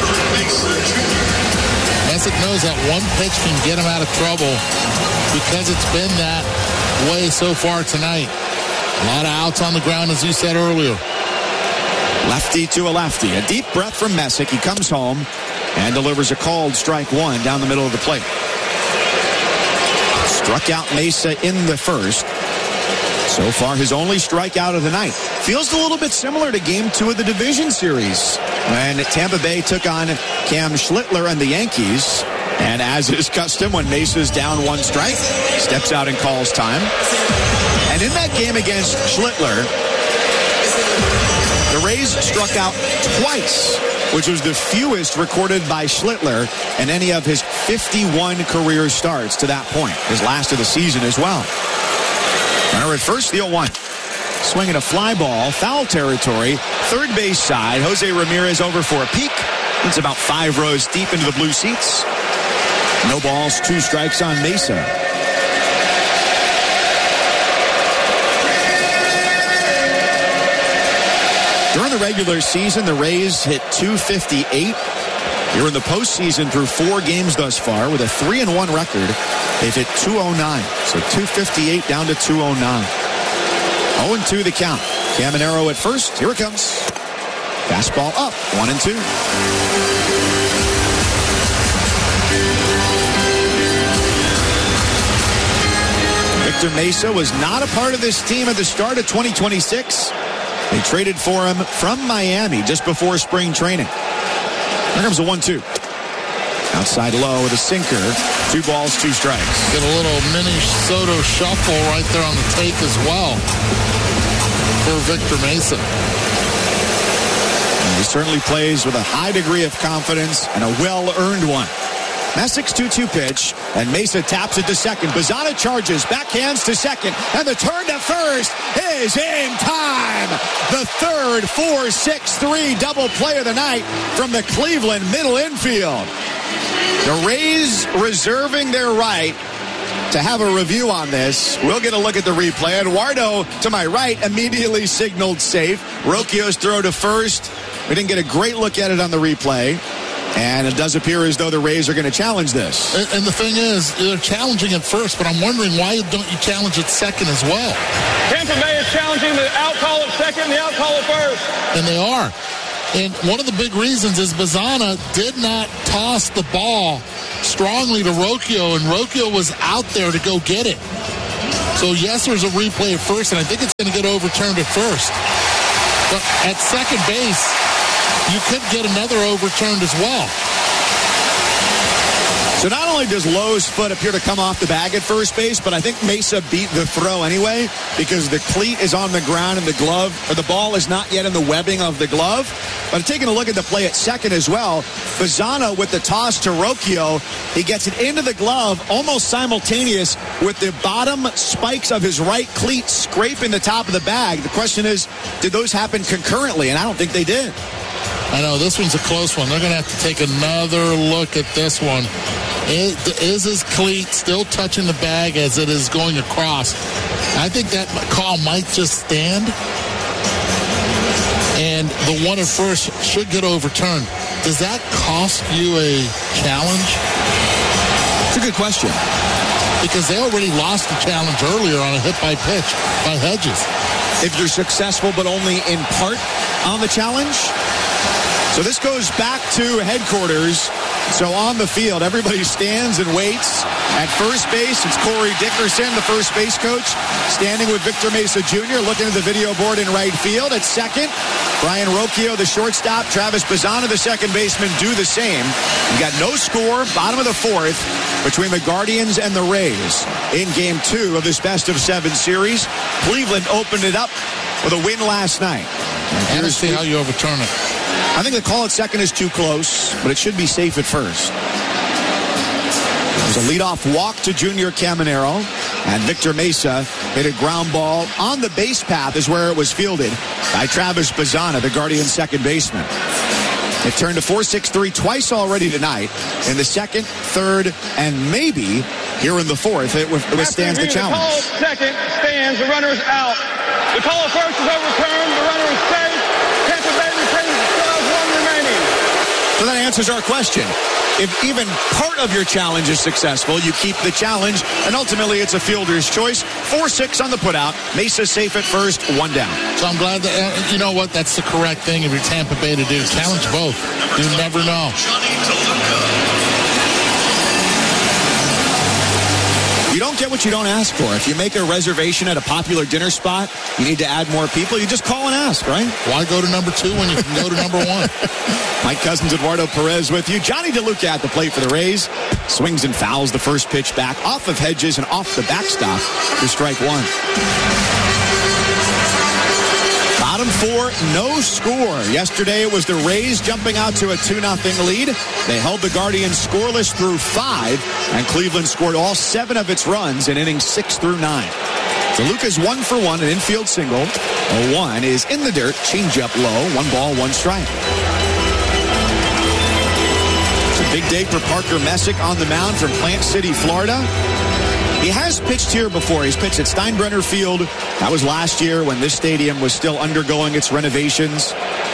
Messick knows that one pitch can get him out of trouble because it's been that way so far tonight. A lot of outs on the ground, as you said earlier. Lefty to a lefty. A deep breath from Messick. He comes home and delivers a called strike one down the middle of the plate. Struck out Mesa in the first. So far, his only strikeout of the night. Feels a little bit similar to game two of the division series when Tampa Bay took on Cam Schlittler and the Yankees. And as is custom, when Mesa's down one strike, steps out and calls time. And in that game against Schlittler, the Rays struck out twice, which was the fewest recorded by Schlittler in any of his fifty-one career starts to that point, his last of the season as well. Runner at first, the oh one. Swinging a fly ball, foul territory, third base side. Jose Ramirez over for a peek. It's about five rows deep into the blue seats. No balls, two strikes on Mesa. During the regular season, the Rays hit two fifty-eight. Here in the postseason, through four games thus far, with a three and one record, they've hit two oh nine. So two fifty-eight down to two oh nine. oh and two the count. Caminero at first. Here it comes. Fastball up. One and two. Victor Mesa was not a part of this team at the start of twenty twenty-six. They traded for him from Miami just before spring training. Here comes a one two. Outside low with a sinker. Two balls, two strikes. Get a little mini Soto shuffle right there on the take as well for Victor Mesa. And he certainly plays with a high degree of confidence and a well-earned one. Messick's two two pitch, and Mesa taps it to second. Bazzana charges, backhands to second, and the turn to first is in time. The third four six three double play of the night from the Cleveland middle infield. The Rays reserving their right to have a review on this. We'll get a look at the replay. Eduardo, to my right, immediately signaled safe. Rocchio's throw to first. We didn't get a great look at it on the replay. And it does appear as though the Rays are going to challenge this. And, and the thing is, they're challenging at first, but I'm wondering why don't you challenge at second as well? Tampa Bay is challenging the out call at second and the out call at first. And they are. And one of the big reasons is Bazzana did not toss the ball strongly to Rocchio, and Rocchio was out there to go get it. So, yes, there's a replay at first, and I think it's going to get overturned at first. But at second base, you could get another overturned as well. So not only does Lowe's foot appear to come off the bag at first base, but I think Mesa beat the throw anyway because the cleat is on the ground and the glove, or the ball is not yet in the webbing of the glove. But taking a look at the play at second as well, Bazzana with the toss to Rocchio, he gets it into the glove almost simultaneous with the bottom spikes of his right cleat scraping the top of the bag. The question is, did those happen concurrently? And I don't think they did. I know, this one's a close one. They're going to have to take another look at this one. Is, is his cleat still touching the bag as it is going across? I think that call might just stand. And the one at first should get overturned. Does that cost you a challenge? It's a good question. Because they already lost the challenge earlier on a hit by pitch by Hedges. If you're successful but only in part on the challenge. So this goes back to headquarters. So on the field, everybody stands and waits. At first base, it's Corey Dickerson, the first base coach, standing with Victor Mesa Junior, looking at the video board in right field. At second, Brian Rocchio, the shortstop, Travis Bazzana, the second baseman, do the same. You got no score, bottom of the fourth, between the Guardians and the Rays in game two of this best of seven series. Cleveland opened it up with a win last night. And here's see how you overturn it. I think the call at second is too close, but it should be safe at first. There's a leadoff walk to Junior Caminero, and Victor Mesa hit a ground ball on the base path is where it was fielded by Travis Bazzana, the Guardian second baseman. It turned to four six three twice already tonight in the second, third, and maybe here in the fourth. It withstands the challenge. The call at second stands. The runner is out. The call at first is overturned. The runner is safe. Tampa Bay retains twelve one remaining. So that answers our question. If even part of your challenge is successful, you keep the challenge, and ultimately it's a fielder's choice. four six on the putout. Mesa safe at first, one down. So I'm glad that, uh, you know what, that's the correct thing if you're Tampa Bay to do. Challenge both. You never know. You don't get what you don't ask for. If you make a reservation at a popular dinner spot, you need to add more people, you just call and ask, right? Why go to number two when you can go to number one? Mike Cousins, Eduardo Perez with you. Johnny DeLuca at the plate for the Rays. Swings and fouls the first pitch back off of Hedges and off the backstop for strike one. Bottom four, no score. Yesterday it was the Rays jumping out to a two nothing lead. They held the Guardians scoreless through five, and Cleveland scored all seven of its runs in innings six through nine. DeLuca's one for one, an infield single. oh one is in the dirt, changeup low, one ball, one strike. It's a big day for Parker Messick on the mound from Plant City, Florida. He has pitched here before. He's pitched at Steinbrenner Field. That was last year when this stadium was still undergoing its renovations.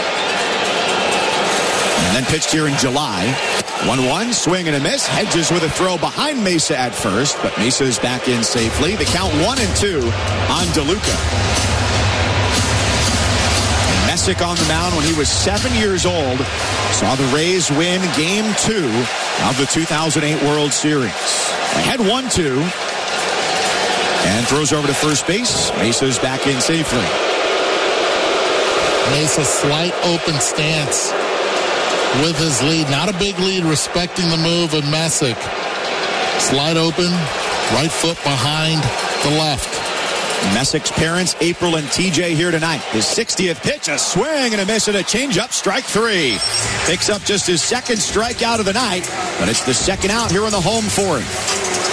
And then pitched here in July. one one, swing and a miss. Hedges with a throw behind Mesa at first, but Mesa is back in safely. The count one and two on DeLuca. Messick on the mound when he was seven years old. Saw the Rays win game two of the two thousand eight World Series. They had one two. And throws over to first base. Mesa's back in safely. Mesa slight open stance with his lead. Not a big lead, respecting the move of Messick. Slide open, right foot behind the left. Messick's parents, April and T J, here tonight. His sixtieth pitch, a swing and a miss and a changeup, strike three. Picks up just his second strikeout of the night, but it's the second out here in the home fourth.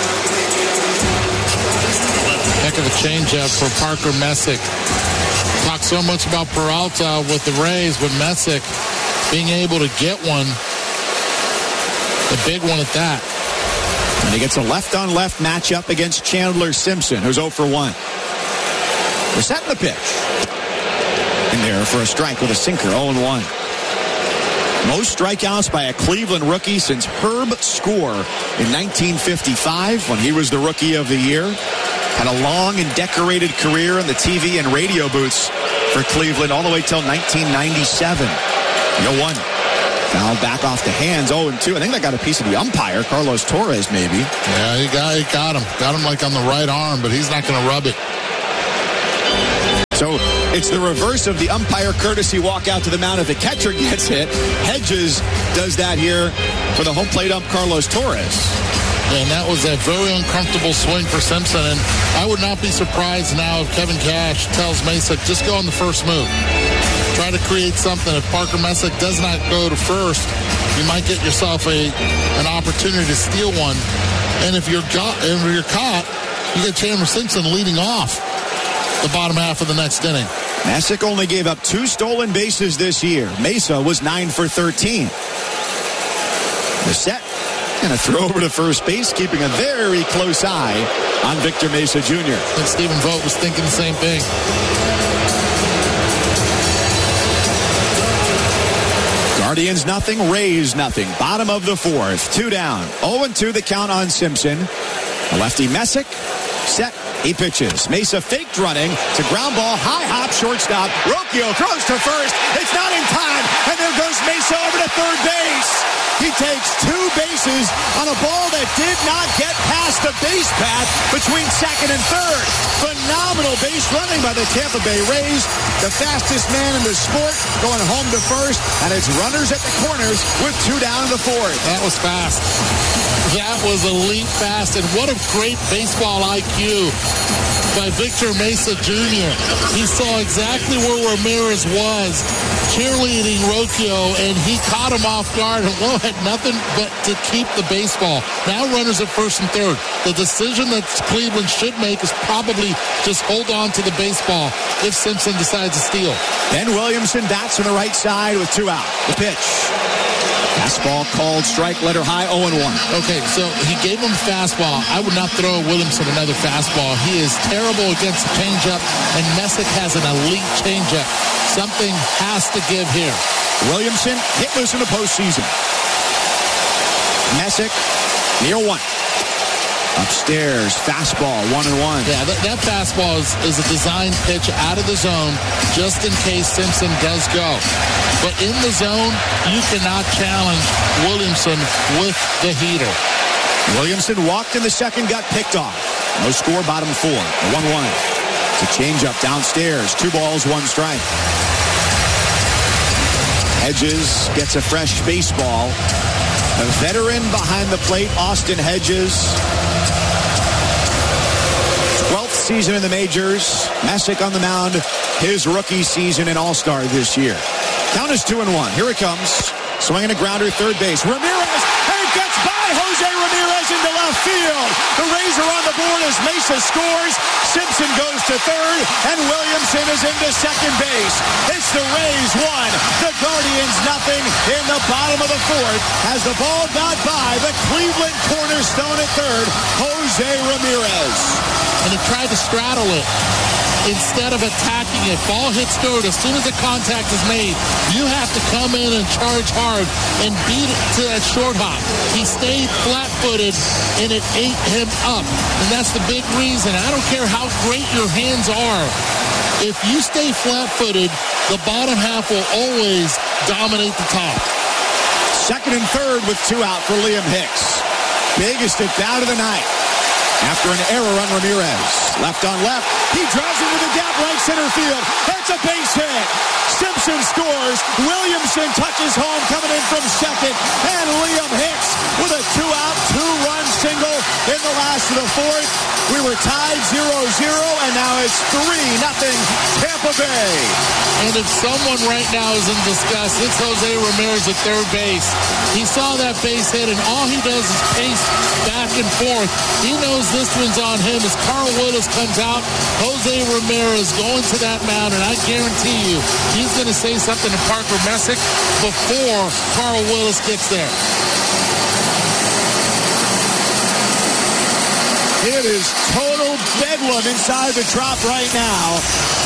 Heck of a changeup for Parker Messick. Talk so much about Peralta with the Rays, but Messick being able to get one, the big one at that. And he gets a left-on-left matchup against Chandler Simpson, who's oh for one. We're setting the pitch. In there for a strike with a sinker, oh and one. Most strikeouts by a Cleveland rookie since Herb Score in nineteen fifty-five when he was the Rookie of the Year. Had a long and decorated career in the T V and radio booths for Cleveland all the way till nineteen ninety-seven. oh one. Foul back off the hands, oh and two. I think that got a piece of the umpire, Carlos Torres, maybe. Yeah, he got, he got him. Got him like on the right arm, but he's not going to rub it. So it's the reverse of the umpire courtesy walk out to the mound if the catcher gets hit. Hedges does that here for the home plate ump, Carlos Torres. And that was a very uncomfortable swing for Simpson. And I would not be surprised now if Kevin Cash tells Mesa, just go on the first move. Try to create something. If Parker Messick does not go to first, you might get yourself a an opportunity to steal one. And if you're, got, if you're caught, you get Chandler Simpson leading off the bottom half of the next inning. Messick only gave up two stolen bases this year. Mesa was nine for thirteen. The set and a throw over to first base, keeping a very close eye on Victor Mesa Junior I think Stephen Vogt was thinking the same thing. Guardians nothing, Rays nothing. Bottom of the fourth, two down. oh and two the count on Simpson. A lefty Messick, set. He pitches. Mesa faked running to ground ball. High hop, shortstop. Rocchio throws to first. It's not in time. And there goes Mesa over to third base. He takes two bases on a ball that did not get past the base path between second and third. Phenomenal base running by the Tampa Bay Rays. The fastest man in the sport going home to first. And it's runners at the corners with two down in the fourth. That was fast. That was elite fast. And what a great baseball I Q by Victor Mesa Junior He saw exactly where Ramirez was, cheerleading Rocchio, and he caught him off guard. And Lowe had nothing but to keep the baseball. Now runners at first and third. The decision that Cleveland should make is probably just hold on to the baseball if Simpson decides to steal. Ben Williamson bats on the right side with two out. The pitch. Fastball called strike, letter high, oh and one. Okay, so he gave him fastball. I would not throw Williamson another fastball. He is terrible against the changeup, and Messick has an elite changeup. Something has to give here. Williamson hitless in the postseason. Messick near one. Upstairs, fastball, one and one. Yeah, that, that fastball is, is a design pitch out of the zone just in case Simpson does go. But in the zone, you cannot challenge Williamson with the heater. Williamson walked in the second, got picked off. No score, bottom four, one one. It's a changeup downstairs, two balls, one strike. Hedges gets a fresh baseball. A veteran behind the plate, Austin Hedges. twelfth season in the majors. Messick on the mound. His rookie season and All-Star this year. Count is two and one. Here it comes. Swinging a grounder, third base. Ramirez, and it gets by Jose Ramirez into left field. The Rays are on the board as Mesa scores. Simpson goes to third, and Williamson is into second base. It's the Rays one, the Guardians nothing in the bottom of the fourth as the ball got by the Cleveland cornerstone at third, Jose Ramirez. And he tried to straddle it. Instead of attacking it, ball hits third. As soon as the contact is made, you have to come in and charge hard and beat it to that short hop. He stayed flat-footed, and it ate him up. And that's the big reason. I don't care how great your hands are. If you stay flat-footed, the bottom half will always dominate the top. Second and third with two out for Liam Hicks. Biggest at bat of the night. After an error on Ramirez. Left on left. He drives into the gap right center field. That's a base hit. Simpson scores. Williamson touches home coming in from second. And Liam Hicks with a two-out, two-run single in the last of the fourth. We were tied zero zero, and now it's three nothing Tampa Bay. And if someone right now is in disgust, it's Jose Ramirez at third base. He saw that base hit, and all he does is pace back and forth. He knows this one's on him as Carl Willis comes out. Jose Ramirez going to that mound, and I guarantee you he's going to say something to Parker Messick before Carl Willis gets there. It is total bedlam inside the Trop right now.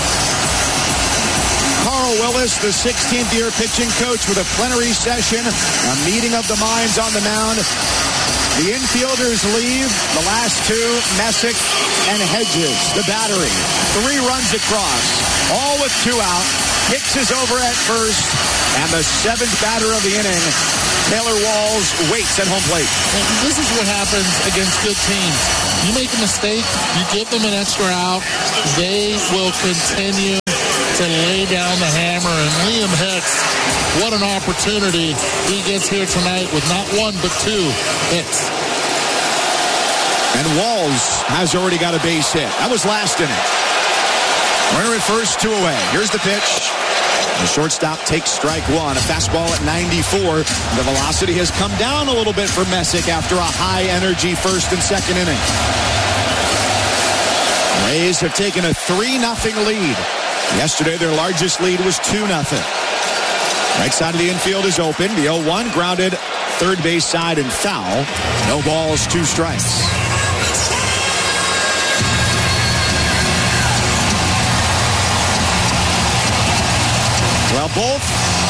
Carl Willis, the sixteenth year pitching coach, with a plenary session, a meeting of the minds on the mound. The infielders leave, the last two, Messick and Hedges, the battery. Three runs across, all with two out. Hicks is over at first, and the seventh batter of the inning, Taylor Walls, waits at home plate. And this is what happens against good teams. You make a mistake, you give them an extra out, they will continue to lay down the hammer. And Liam Hicks, what an opportunity he gets here tonight with not one but two hits. And Walls has already got a base hit. That was last inning. Runner at first, two away. Here's the pitch. The shortstop takes strike one. A fastball at ninety-four. The velocity has come down a little bit for Messick after a high-energy first and second inning. Rays have taken a three nothing lead. Yesterday, their largest lead was two nothing. Right side of the infield is open. The oh one grounded third base side and foul. No balls, two strikes. Well, both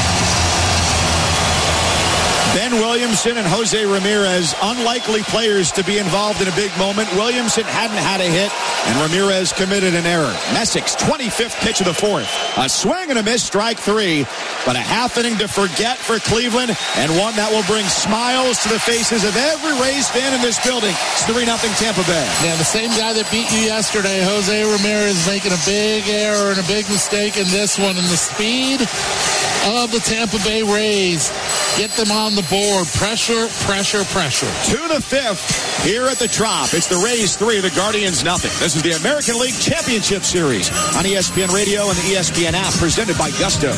Ben Williamson and Jose Ramirez, unlikely players to be involved in a big moment. Williamson hadn't had a hit, and Ramirez committed an error. Messick's twenty-fifth pitch of the fourth. A swing and a miss, strike three. But a half inning to forget for Cleveland, and one that will bring smiles to the faces of every Rays fan in this building. It's three nothing Tampa Bay. Yeah, the same guy that beat you yesterday, Jose Ramirez, making a big error and a big mistake in this one. And the speed of the Tampa Bay Rays get them on the board. Pressure, pressure, pressure. To the fifth here at the Trop. It's the Rays three, the Guardians nothing. This is the American League Championship Series on E S P N Radio and the E S P N app, presented by Gusto.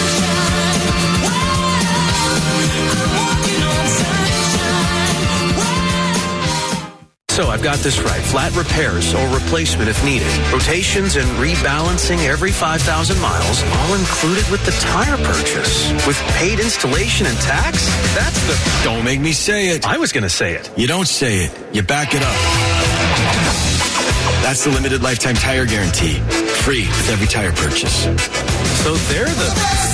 So I've got this right. Flat repairs or replacement if needed. Rotations and rebalancing every five thousand miles, all included with the tire purchase. With paid installation and tax? That's the... Don't make me say it. I was going to say it. You don't say it. You back it up. That's the limited lifetime tire guarantee. Free with every tire purchase. So they're the...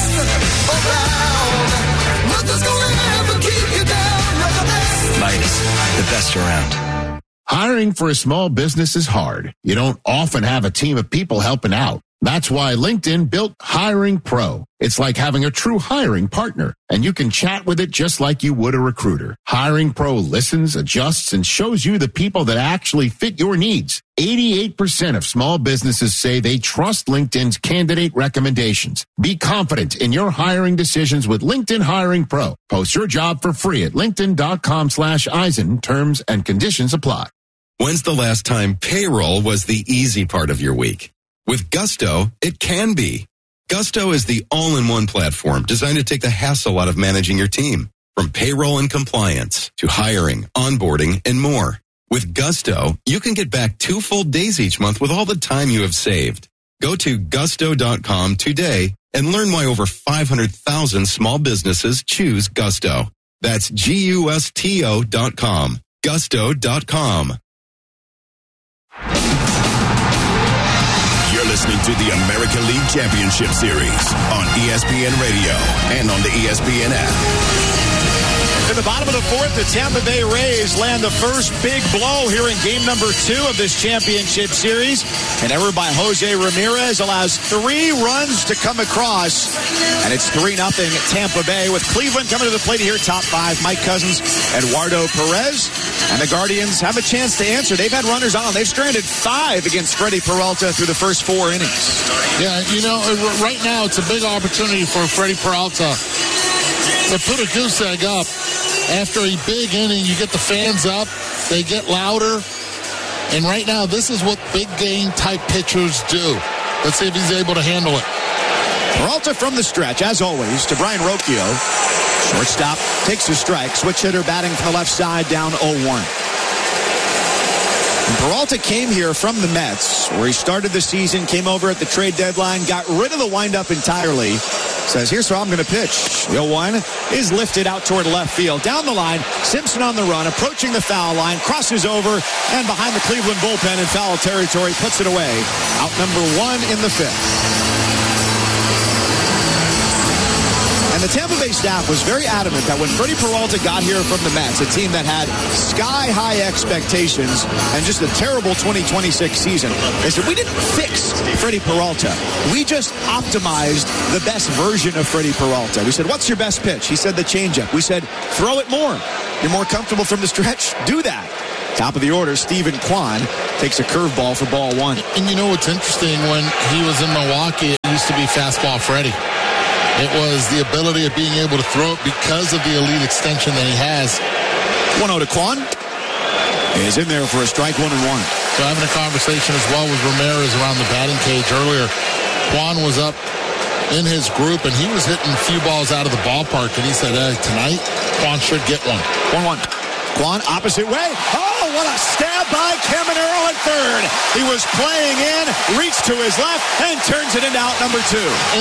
Midas, the best around. Hiring for a small business is hard. You don't often have a team of people helping out. That's why LinkedIn built Hiring Pro. It's like having a true hiring partner, and you can chat with it just like you would a recruiter. Hiring Pro listens, adjusts, and shows you the people that actually fit your needs. eighty-eight percent of small businesses say they trust LinkedIn's candidate recommendations. Be confident in your hiring decisions with LinkedIn Hiring Pro. Post your job for free at linkedin.com slash Eisen. Terms and conditions apply. When's the last time payroll was the easy part of your week? With Gusto, it can be. Gusto is the all-in-one platform designed to take the hassle out of managing your team. From payroll and compliance to hiring, onboarding, and more. With Gusto, you can get back two full days each month with all the time you have saved. Go to gusto dot com today and learn why over five hundred thousand small businesses choose Gusto. That's G U S T O dot com. gusto dot com. You're listening to the American League Championship Series on E S P N Radio and on the E S P N app. In the bottom of the fourth, the Tampa Bay Rays land the first big blow here in game number two of this championship series. An error by Jose Ramirez allows three runs to come across, and it's three nothing Tampa Bay, with Cleveland coming to the plate here, top five. Mike Cousins, Eduardo Perez, and the Guardians have a chance to answer. They've had runners on. They've stranded five against Freddie Peralta through the first four innings. Yeah, you know, right now it's a big opportunity for Freddie Peralta to put a goose egg up. After a big inning, you get the fans up, they get louder, and right now this is what big game type pitchers do. Let's see if he's able to handle it. Peralta from the stretch, as always, to Brian Rocchio. Shortstop takes a strike. Switch hitter batting from the left side, down oh one. And Peralta came here from the Mets, where he started the season, came over at the trade deadline, got rid of the windup entirely, says, here's how I'm going to pitch. The oh one is lifted out toward left field. Down the line, Simpson on the run, approaching the foul line, crosses over, and behind the Cleveland bullpen in foul territory, puts it away. Out number one in the fifth. And the Tampa Bay staff was very adamant that when Freddie Peralta got here from the Mets, a team that had sky-high expectations and just a terrible twenty twenty-six season, they said, we didn't fix Freddie Peralta. We just optimized the best version of Freddie Peralta. We said, what's your best pitch? He said the changeup. We said, throw it more. You're more comfortable from the stretch? Do that. Top of the order, Stephen Kwan takes a curveball for ball one. And you know what's interesting? When he was in Milwaukee, it used to be fastball Freddie. It was the ability of being able to throw it because of the elite extension that he has. one oh to Kwan. Is in there for a strike, one and one. So having a conversation as well with Ramirez around the batting cage earlier. Kwan was up in his group, and he was hitting a few balls out of the ballpark, and he said, hey, tonight, Kwan should get one. one one. Kwan, opposite way. Oh, what a stab by Caminero at third. He was playing in, reached to his left, and turns it into out number two.